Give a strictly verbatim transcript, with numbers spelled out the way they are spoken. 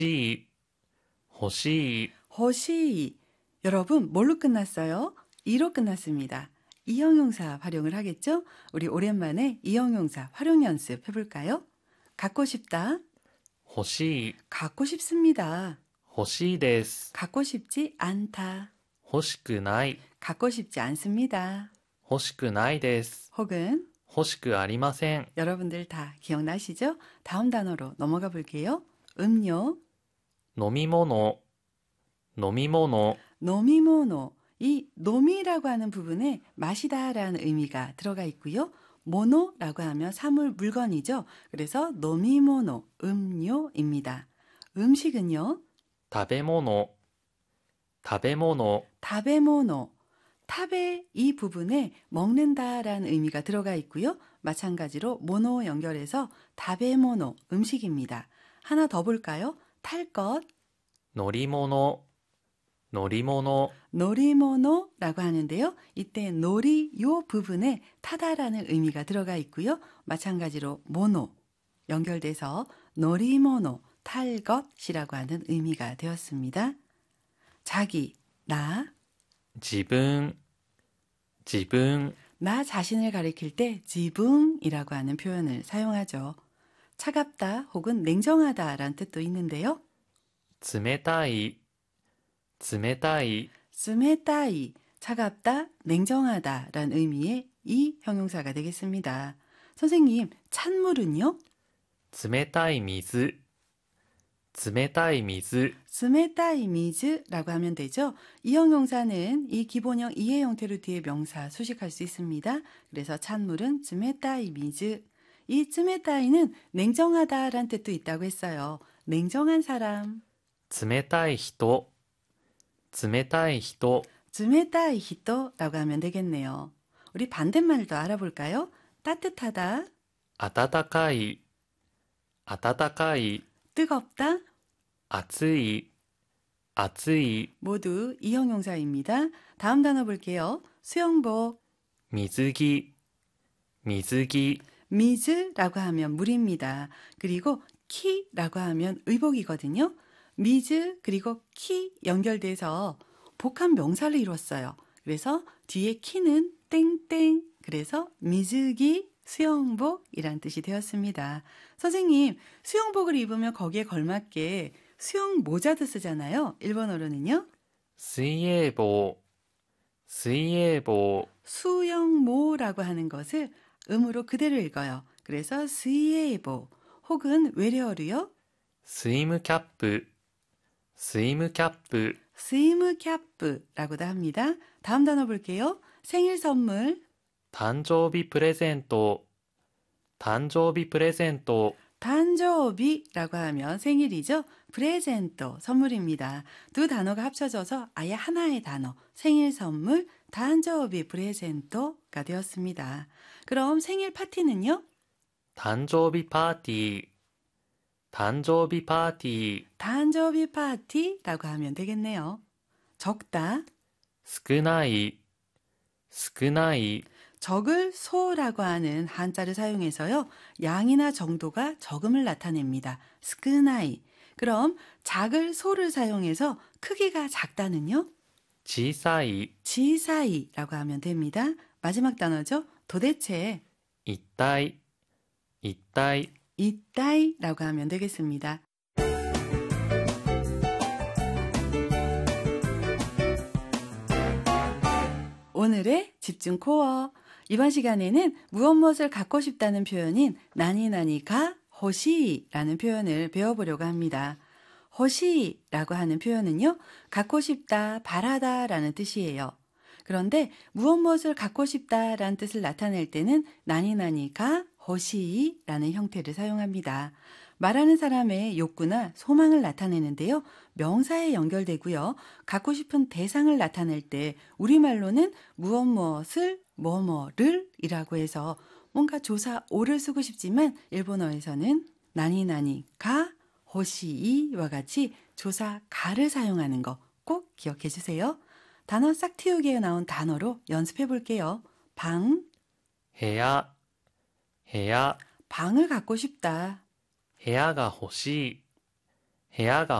い、欲しい。 호시. 여러분 뭘로 끝났어요? 이로 끝났습니다. 이 형용사 활용을 하겠죠? 우리 오랜만에 이 형용사 활용 연습 해볼까요? 갖고 싶다. 欲しい、 갖고 싶습니다. 欲しいです。 갖고 싶지 않다. 欲しくない、 갖고 싶지 않습니다. 欲しくないです。 혹은 欲しくありません。 여러분들 다 기억나시죠? 다음 단어로 넘어가 볼게요. 음료, 飲み物、飲み物、 노미모노. 이 노미라고 하는 부분에 마시다라는 의미가 들어가 있고요. 모노라고 하면 사물 물건이죠. 그래서 노미모노, 음료입니다. 음식은요. 食べ物、食べ物、 타베모노. 타베 이 부분에 먹는다라는 의미가 들어가 있고요. 마찬가지로 모노 연결해서 타베모노 음식입니다. 하나 더 볼까요? 탈 것. 乗り物、乗り物、 노리모노라고 하는데요. 이때 놀이 요 부분에 타다라는 의미가 들어가 있고요. 마찬가지로 모노 연결돼서 노리모노 탈 것이라고 하는 의미가 되었습니다. 자기, 나, 自分、自分、 나 자신을 가리킬 때 지붕이라고 하는 표현을 사용하죠. 차갑다 혹은 냉정하다라는 뜻도 있는데요. 冷たい、冷たい、 스메타이, 차갑다, 냉정하다라는 의미의 이 형용사가 되겠습니다. 선생님, 찬물은요? 冷たい水、冷たい水、 스메타이 미즈라고 하면 되죠. 이 형용사는 이 기본형 이해 형태로 뒤에 명사 수식할 수 있습니다. 그래서 찬물은 스메타이 미즈. 이 스메타이는 냉정하다라는 뜻도 있다고 했어요. 냉정한 사람. 冷たい人、冷たい人、 스메타이 히토라고 하면 되겠네요. 우리 반대말도 알아볼까요? 따뜻하다, 温かい、温かい、 뜨겁다, 暑い、暑い、 모두 이 형용사입니다. 다음 단어 볼게요. 수영복, 水着、水着、 미즈라고 하면 물입니다. 그리고 키라고 하면 의복이거든요. 미즈 그리고 키 연결돼서 복합 명사를 이뤘어요. 그래서 뒤에 키는 땡땡 그래서 미즈기 수영복이란 뜻이 되었습니다. 선생님, 수영복을 입으면 거기에 걸맞게 수영 모자도 쓰잖아요. 일본어로는요. 水泳帽、水泳帽、 수영모라고 하는 것을 음으로 그대로 읽어요. 그래서 스이에이보 혹은 외래어로요. スイムキャップ、スイムキャップ、 스이무캡프라고도 합니다. 다음 단어 볼게요. 생일 선물, 誕生日プレゼント、誕生日プレゼント、 단조비라고 하면 생일이죠. 프레젠토 선물입니다. 두 단어가 합쳐져서 아예 하나의 단어 생일 선물 단조비 프레젠토가 되었습니다. 그럼 생일 파티는요? 誕生日パーティー、誕生日パーティー、 단조비 파티라고 하면 되겠네요. 적다, 少ない、少ない、 적을 소라고 하는 한자를 사용해서요. 양이나 정도가 적음을 나타냅니다. 스크나이. 그럼 작을 소를 사용해서 크기가 작다는요? 小さい、 지사이라고 하면 됩니다. 마지막 단어죠. 도대체 一体、一体、 이따이라고 하면 되겠습니다. 오늘의 집중 코어. 이번 시간에는 무엇 무엇을 갖고 싶다는 표현인 나니나니가 호시라는 표현을 배워보려고 합니다. 호시라고 하는 표현은요. 갖고 싶다, 바라다 라는 뜻이에요. 그런데 무엇 무엇을 갖고 싶다라는 뜻을 나타낼 때는 나니나니가 호시라는 형태를 사용합니다. 말하는 사람의 욕구나 소망을 나타내는데요. 명사에 연결되고요. 갖고 싶은 대상을 나타낼 때 우리말로는 무엇 무엇을 뭐뭐를 이라고 해서 뭔가 조사 오를 쓰고 싶지만 일본어에서는 나니나니가 호시이와 같이 조사 가를 사용하는 거 꼭 기억해 주세요. 단어 싹 틔우기에 나온 단어로 연습해 볼게요. 방, 部屋、部屋、 방을 갖고 싶다. 部屋が欲しい、 部屋が